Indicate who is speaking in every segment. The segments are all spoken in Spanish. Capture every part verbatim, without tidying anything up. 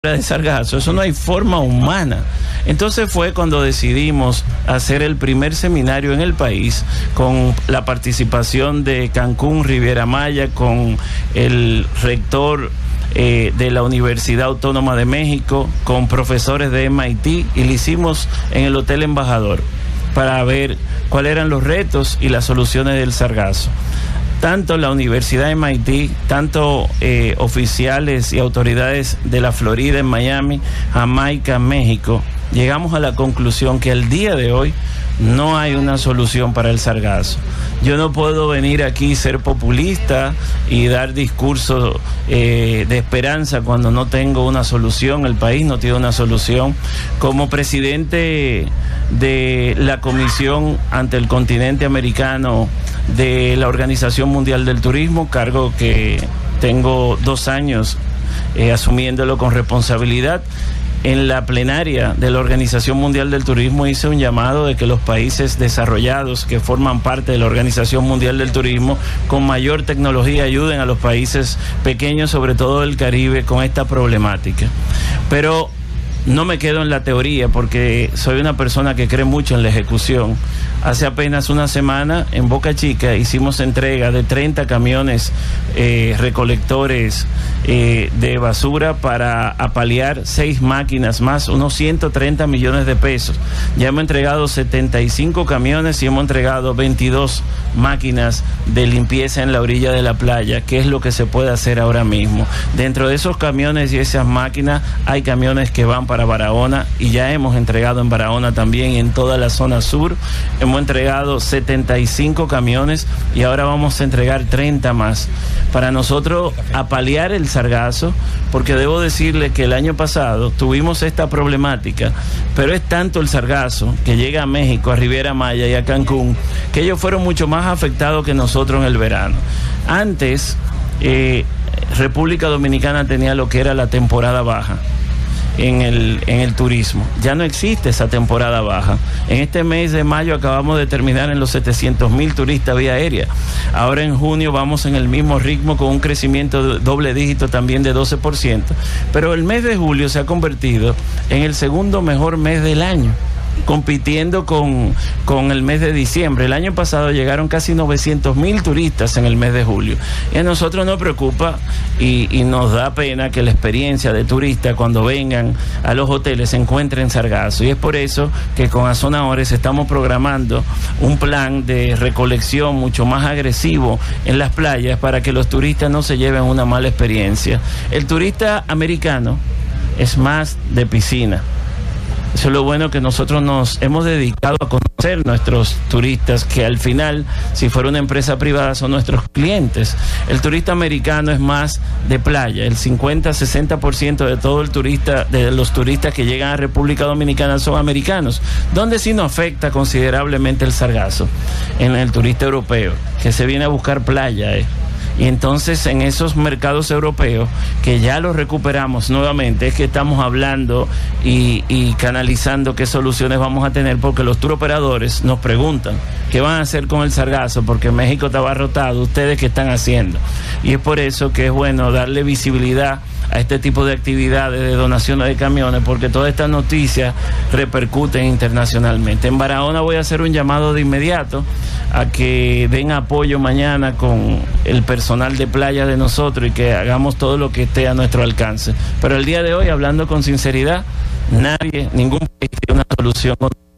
Speaker 1: de sargazo, eso no hay forma humana. Entonces fue cuando decidimos hacer el primer seminario en el país con la participación de Cancún, Riviera Maya, con el rector eh, de la Universidad Autónoma de México, con profesores de M I T, y lo hicimos en el Hotel Embajador para ver cuáles eran los retos y las soluciones del sargazo. Tanto la Universidad de M I T, tanto eh, oficiales y autoridades de la Florida, en Miami, Jamaica, México, llegamos a la conclusión que al día de hoy no hay una solución para el sargazo. Yo no puedo venir aquí ser populista y dar discursos eh, de esperanza cuando no tengo una solución, el país no tiene una solución. Como presidente de la Comisión ante el Continente Americano de la Organización Mundial del Turismo, cargo que tengo dos años eh, asumiéndolo con responsabilidad, en la plenaria de la Organización Mundial del Turismo hice un llamado de que los países desarrollados que forman parte de la Organización Mundial del Turismo con mayor tecnología ayuden a los países pequeños, sobre todo del Caribe, con esta problemática. Pero no me quedo en la teoría porque soy una persona que cree mucho en la ejecución. Hace apenas una semana en Boca Chica hicimos entrega de treinta camiones eh, recolectores eh, de basura para apalear seis máquinas más, unos ciento treinta millones de pesos. Ya hemos entregado setenta y cinco camiones y hemos entregado veintidós máquinas de limpieza en la orilla de la playa, que es lo que se puede hacer ahora mismo. Dentro de esos camiones y esas máquinas hay camiones que van para Barahona y ya hemos entregado en Barahona también y en toda la zona sur. Hemos entregado setenta y cinco camiones y ahora vamos a entregar treinta más para nosotros apalear el sargazo, porque debo decirle que el año pasado tuvimos esta problemática, pero es tanto el sargazo que llega a México, a Riviera Maya y a Cancún, que ellos fueron mucho más afectados que nosotros en el verano. Antes, eh, República Dominicana tenía lo que era la temporada baja en el, en el turismo. Ya no existe esa temporada baja. En este mes de mayo acabamos de terminar en los setecientos mil turistas vía aérea. Ahora en junio vamos en el mismo ritmo con un crecimiento de doble dígito también de doce por ciento. Pero el mes de julio se ha convertido en el segundo mejor mes del año, compitiendo con, con el mes de diciembre. El año pasado llegaron casi novecientos mil turistas en el mes de julio. Y a nosotros nos preocupa y, y nos da pena que la experiencia de turista cuando vengan a los hoteles se encuentre en sargazo. Y es por eso que con Azonadores estamos programando un plan de recolección mucho más agresivo en las playas para que los turistas no se lleven una mala experiencia. El turista americano es más de piscina. Eso es lo bueno, que nosotros nos hemos dedicado a conocer nuestros turistas, que al final, si fuera una empresa privada, son nuestros clientes. El turista americano es más de playa. El cincuenta a sesenta por ciento de todo el turista, de los turistas que llegan a República Dominicana son americanos, donde sí nos afecta considerablemente el sargazo en el turista europeo, que se viene a buscar playa, eh. Y entonces en esos mercados europeos, que ya los recuperamos nuevamente, es que estamos hablando y, y canalizando qué soluciones vamos a tener, porque los tour operadores nos preguntan qué van a hacer con el sargazo, porque México está abarrotado, ustedes qué están haciendo. Y es por eso que es bueno darle visibilidad a este tipo de actividades de donaciones de camiones, porque todas estas noticias repercuten internacionalmente. En Barahona voy a hacer un llamado de inmediato a que den apoyo mañana con el personal de playa de nosotros y que hagamos todo lo que esté a nuestro alcance. Pero el día de hoy, hablando con sinceridad, nadie, ningún país tiene una solución.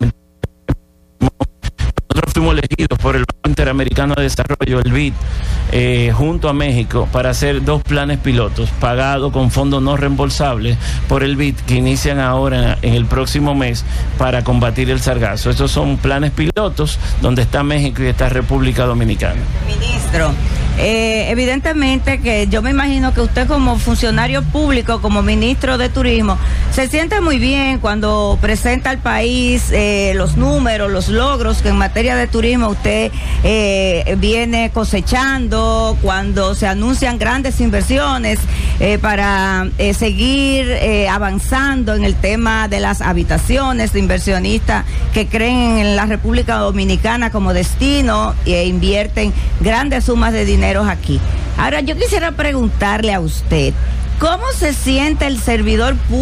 Speaker 1: Nosotros fuimos elegidos por el Banco Interamericano de Desarrollo, el B I D, eh, junto a México, para hacer dos planes pilotos pagados con fondos no reembolsables por el B I D, que inician ahora en el próximo mes para combatir el sargazo. Estos son planes pilotos donde está México y está República Dominicana.
Speaker 2: Ministro, eh, evidentemente que yo me imagino que usted, como funcionario público, como ministro de Turismo, se siente muy bien cuando presenta al país eh, los números, los logros que en materia de turismo usted eh, viene cosechando, cuando se anuncian grandes inversiones eh, para eh, seguir eh, avanzando en el tema de las habitaciones, de inversionistas que creen en la República Dominicana como destino e invierten grandes sumas de dinero aquí. Ahora yo quisiera preguntarle a usted, ¿Cómo se siente el servidor público